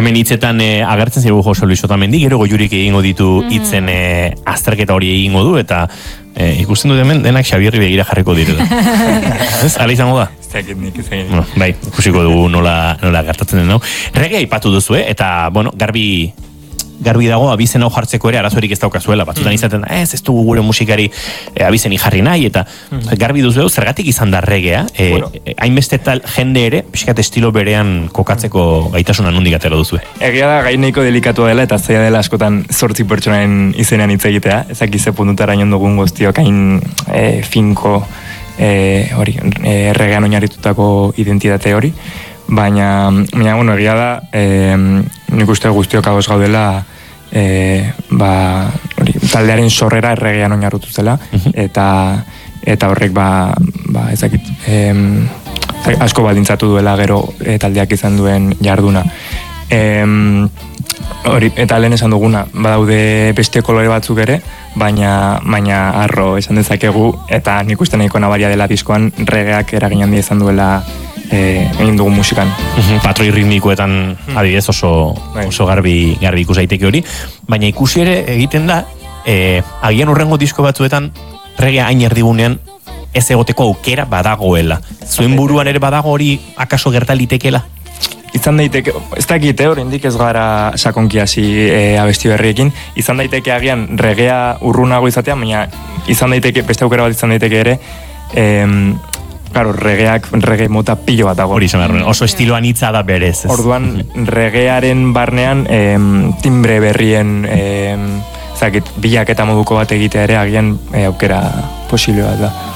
Hemen hitzetan agertzen ziru Jose Luis Otamendi, gero Goiurik egingo ditu hitzen azterketa hori egingo du, eta ikusten dut hemen denak Xabierri begira jarriko direla. Ez, ala izango da? Bueno, bai, ikusiko dugu nola gertatzen den, no? Reggae aipatu duzu, eta, bueno, garbi dago abizen hau jartzeko ere arazorik ez daukazuela, batzutan izaten ez dugu gure musikari abizeni jarri nahi, eta garbi duzu zergatik izan da reggaea, hainbeste tal jende ere, pixkat estilo berean kokatzeko gaitasuna nondik atera duzu. Egia da gai nahiko delikatua dela, eta zaila dela askotan 8 pertsonaen izenean hitz egitea, ezak ize puntutara inon dugun guztiok hain finko reggaean oinarritutako identitate hori, baina bueno, egia da nik uste guztiok ados gaudela taldearen sorrera erregean oinarritu zela, eta horrek ezakit asko baldintzatu duela gero taldeak izan duen jarduna. Eta lehen esan duguna, badaude beste kolore batzuk ere, baina arro esan dezakegu, eta nik uste nahiko nabaria dela diskoan regeak eragin handia izan duela egin dugun musikan. Patroi ritmikoetan adibidez oso garbi ikus daiteke hori, baina ikusi ere egiten da agian urrengo disko batzuetan reggae hain erdigunean ez egoteko aukera badagoela. Zuen buruan ere badago hori akaso gerta litekeela? Izan daiteke, ez dakite oraindik ez gara sakonki hasi abesti berriekin, izan daiteke agian reggaea urrunago izatea, baina izan daiteke, beste aukera bat izan daiteke ere, claro, reggae mota pilo bat dago. Hori oso estiloan hitza da berez. Orduan, reggaearen barnean timbre berrien bilaketa moduko bat egitea ere agian aukera posible bat da.